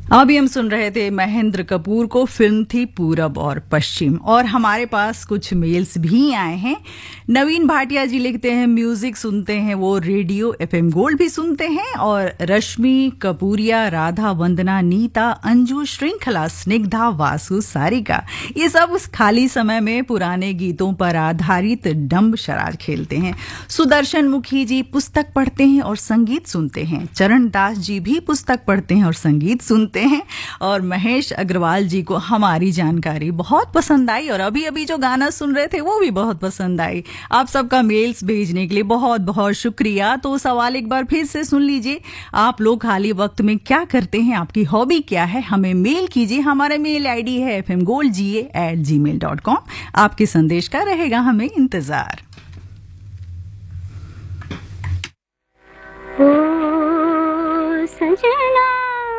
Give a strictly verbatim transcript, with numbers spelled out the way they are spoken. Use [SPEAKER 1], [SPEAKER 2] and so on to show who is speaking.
[SPEAKER 1] अभी हम सुन रहे थे महेंद्र कपूर को, फिल्म थी पूरब और पश्चिम। और हमारे पास कुछ मेल्स भी आए हैं। नवीन भाटिया जी लिखते हैं, म्यूजिक सुनते हैं वो रेडियो एफएम गोल्ड भी सुनते हैं। और रश्मि कपूरिया, राधा, वंदना, नीता, अंजू, श्रृंखला, स्निग्धा, वासु, सारिका, ये सब उस खाली समय में पुराने गीतों पर आधारित डम्ब शराज खेलते हैं। सुदर्शन मुखी जी पुस्तक पढ़ते हैं और संगीत सुनते हैं। चरण दास जी भी पुस्तक पढ़ते हैं और संगीत सुनते हैं। और महेश अग्रवाल जी को हमारी जानकारी बहुत पसंद आई और अभी अभी जो गाना सुन रहे थे वो भी बहुत पसंद आई। आप सबका मेल्स भेजने के लिए बहुत बहुत शुक्रिया। तो सवाल एक बार फिर से सुन लीजिए, आप लोग खाली वक्त में क्या करते हैं, आपकी हॉबी क्या है, हमें मेल कीजिए। हमारा मेल आईडी है एफ एम गोल्ड जी ए एट जी मेल डॉट कॉम। आपके संदेश का रहेगा हमें इंतजार।